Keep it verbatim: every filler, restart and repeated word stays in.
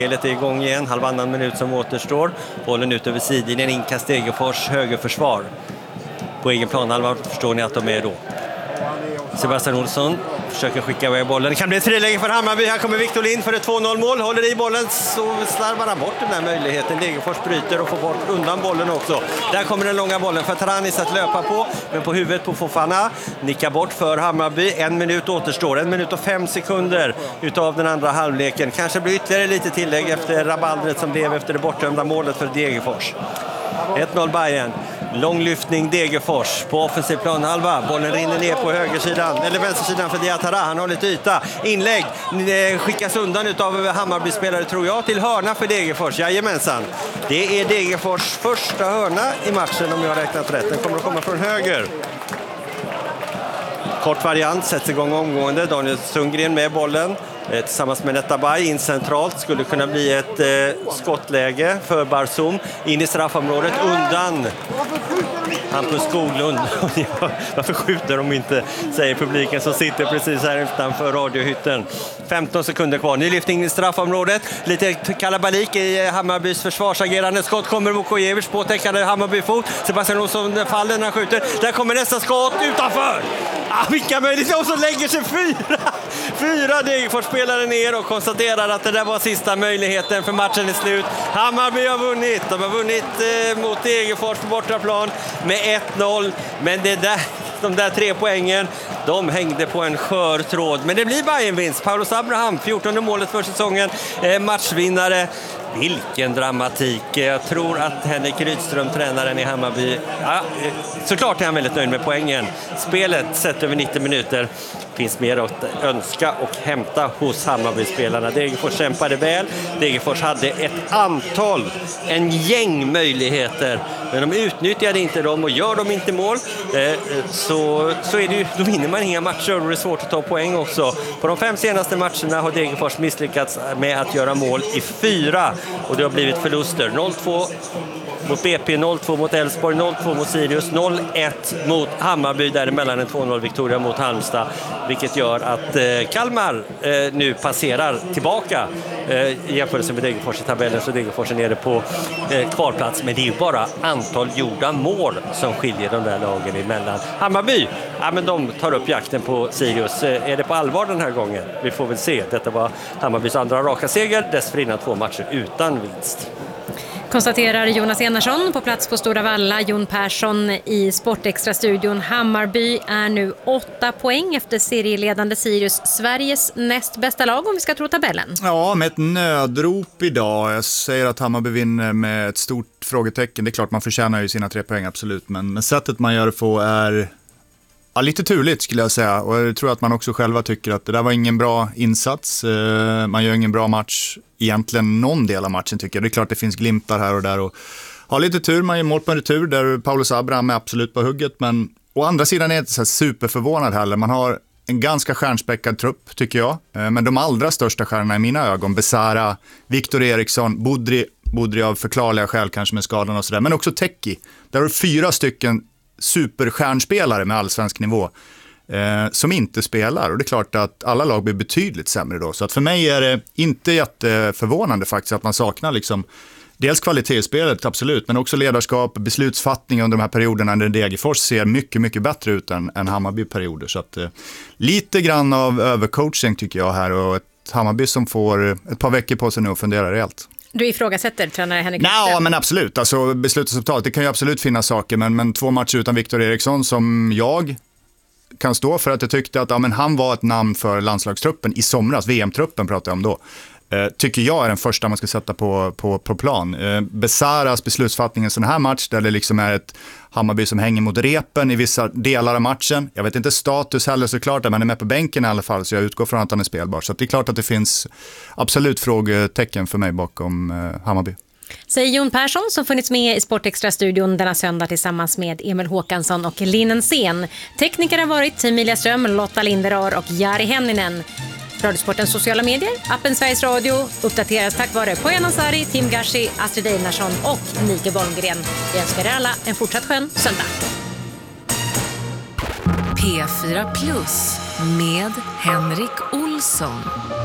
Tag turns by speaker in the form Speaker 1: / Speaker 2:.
Speaker 1: Spelet är igång igen, halvannan minut som återstår. Bollen ut över sidlinjen, inkast Degerfors, högerförsvar. På egen planhalva förstår ni att de är då. Sebastian Olsson försöker skicka iväg bollen. Det kan bli ett friläge för Hammarby. Här kommer Victor Lind för ett två noll mål. Håller i bollen så slarvar han bort den här möjligheten. Degerfors bryter och får bort undan bollen också. Där kommer den långa bollen för Tranis att löpa på. Men på huvudet på Fofana. Nickar bort för Hammarby. En minut återstår. En minut och fem sekunder utav den andra halvleken. Kanske blir ytterligare lite tillägg efter rabaldret som blev efter det bortdömda målet för Degerfors. ett noll Bayern. Lång lyftning Degerfors på offensiv planhalva. Bollen rinner ner på högersidan, eller vänstersidan för Diatara. Han har lite yta. Inlägg skickas undan utav Hammarby-spelare tror jag till hörna för Degerfors. Jajamensan. Det är Degerfors första hörna i matchen om jag har räknat rätt. Den kommer att komma från höger. Kort variant sätts igång omgående. Daniel Sundgren med bollen. Tillsammans med Netabay in centralt skulle kunna bli ett eh, skottläge för Barsum in i straffområdet undan Hampus Skoglund. Varför skjuter de inte, säger publiken som sitter precis här utanför radiohytten. femton sekunder kvar, ny lyftning i straffområdet, lite kalabalik i Hammarbys försvarsagerande. Skott kommer Vukojevic på täckande Hammarbyfot. Sebastian Olsson faller när han skjuter. Där kommer nästa skott utanför. Ah, vilka möjligheter, och så lägger sig fyra fyra Degerfors-spelare ner och konstaterar att det där var sista möjligheten för matchen är slut. Hammarby har vunnit, de har vunnit eh, mot Degerfors på bortaplan med ett noll, men det där, de där tre poängen de hängde på en skör tråd, men det blir Bayern-vinst. Paulus Abraham, fjortonde målet för säsongen, eh, matchvinnare. Vilken dramatik. Jag tror att Henrik Rydström, tränaren i Hammarby, ja, såklart är han väldigt nöjd med poängen. Spelet sett över nittio minuter finns mer att önska och hämta hos Hammarby-spelarna. Degerfors kämpade väl. Degerfors hade ett antal, en gäng möjligheter, men de utnyttjade inte dem, och gör de inte mål eh, så, så är det ju, då vinner man inga matcher och det är svårt att ta poäng också. På de fem senaste matcherna har Degerfors misslyckats med att göra mål i fyra, och det har blivit förluster. noll två mot B P, noll två mot Elfsborg, noll två mot Sirius, noll ett mot Hammarby, däremellan en två noll Victoria mot Halmstad, vilket gör att eh, Kalmar eh, nu passerar tillbaka eh, i jämförelse med Degerfors i tabellen, så Degerfors är nere på eh, kvarplats, men det är ju bara antal gjorda mål som skiljer de där lagen emellan. Hammarby, ja, men de tar upp jakten på Sirius. Eh, är det på allvar den här gången? Vi får väl se. Detta var Hammarbys andra raka seger, dessförinnan två matcher utan vinst.
Speaker 2: Konstaterar Jonas Enarsson på plats på Stora Valla. Jon Persson i Sportextra-studion. Hammarby är nu åtta poäng efter serieledande Sirius, Sveriges näst bästa lag om vi ska tro tabellen.
Speaker 3: Ja, med ett nödrop idag. Jag säger att Hammarby vinner med ett stort frågetecken. Det är klart man förtjänar ju sina tre poäng, absolut. Men, men sättet man gör det på är ja, lite turligt skulle jag säga. Och jag tror att man också själva tycker att det där var ingen bra insats. Man gör ingen bra match. Egentligen någon del av matchen tycker jag. Det är klart det finns glimtar här och där. Och har lite tur, man gör mål på en retur där Paulus Abraham är absolut på hugget. Men å andra sidan är jag inte så superförvånad heller. Man har en ganska stjärnspäckad trupp tycker jag. Men de allra största stjärnorna i mina ögon, Besara, Victor Eriksson, Budri, Budri av förklarliga skäl kanske med skadan och sådär. Men också Teki. Där har fyra stycken superstjärnspelare med allsvensk nivå eh, som inte spelar, och det är klart att alla lag blir betydligt sämre då, så att för mig är det inte jätteförvånande faktiskt att man saknar liksom dels kvalitet i spelet, absolut, men också ledarskap, beslutsfattning under de här perioderna när Degerfors ser mycket, mycket bättre ut än, än Hammarby-perioder, så att eh, lite grann av övercoaching tycker jag här, och ett Hammarby som får ett par veckor på sig nu och fundera rejält.
Speaker 2: Du ifrågasätter tränare Henrik
Speaker 3: Rydström? Nej, men absolut. Alltså, beslutsresultatet, det kan ju absolut finnas saker, men, men två matcher utan Victor Eriksson som jag kan stå för att jag tyckte att ja, men han var ett namn för landslagstruppen i somras, V M-truppen pratar jag om då. Eh, tycker jag är den första man ska sätta på, på, på plan. Eh, Besaras beslutsfattning i en sån här match där det liksom är ett Hammarby som hänger mot repen i vissa delar av matchen. Jag vet inte status heller såklart, men han är med på bänken i alla fall, så jag utgår från att han är spelbar. Så det är klart att det finns absolut frågetecken för mig bakom eh, Hammarby.
Speaker 2: Säger Jon Persson som funnits med i Sportextra-studion denna söndag tillsammans med Emil Håkansson och Linnen Sen. Tekniker har varit Emilia Ström, Lotta Linderar och Jari Henninen. Radiosportens sociala medier, appen Sveriges Radio uppdateras tack vare Poyan Ansari, Tim Gashi, Astrid Einarsson och Nike Bolmgren. Vi önskar er alla en fortsatt skön söndag.
Speaker 4: P fyra Plus med Henrik Olsson.